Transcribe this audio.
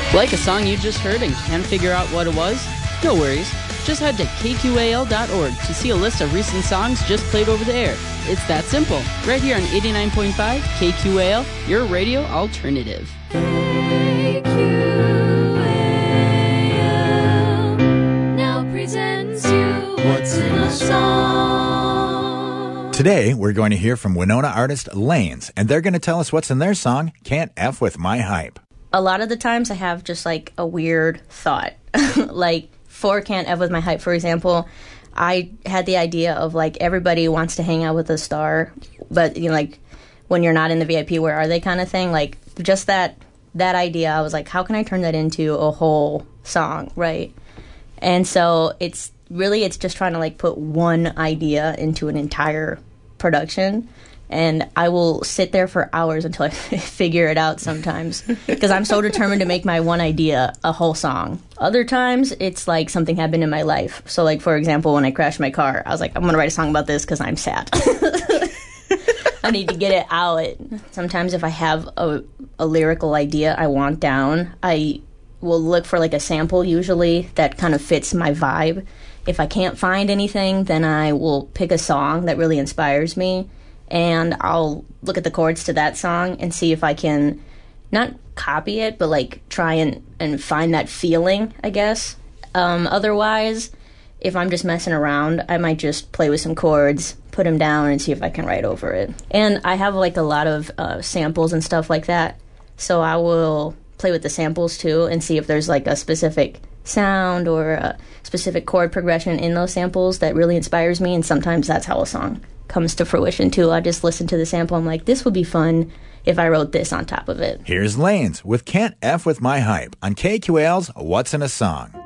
Like a song you just heard and can't figure out what it was? No worries. Just head to kqal.org to see a list of recent songs just played over the air. It's that simple. Right here on 89.5 KQAL, your radio alternative. KQAL now presents you What's in a Song. Today, we're going to hear from Winona artist Lanes, and they're going to tell us what's in their song, Can't F With My Hype. A lot of the times I have just like a weird thought. Like for Can't F With My Hype, for example, I had the idea of like everybody wants to hang out with a star, but you know, like when you're not in the VIP, where are they kind of thing? Like just that idea, I was like, how can I turn that into a whole song, right? And so it's just trying to like put one idea into an entire production. And I will sit there for hours until I figure it out sometimes because I'm so determined to make my one idea a whole song. Other times, it's like something happened in my life. So, like, for example, when I crashed my car, I was like, I'm going to write a song about this because I'm sad. I need to get it out. Sometimes if I have a lyrical idea I want down, I will look for, like, a sample usually that kind of fits my vibe. If I can't find anything, then I will pick a song that really inspires me. And I'll look at the chords to that song and see if I can not copy it, but like try and find that feeling, I guess. Otherwise, if I'm just messing around, I might just play with some chords, put them down, and see if I can write over it. And I have like a lot of samples and stuff like that, so I will play with the samples too and see if there's like a specific sound or a specific chord progression in those samples that really inspires me, and sometimes that's how a song comes to fruition too. I just listen to the sample, I'm like, this would be fun if I wrote this on top of it. Here's Lanes with Can't F With My Hype on KQAL's What's in a Song.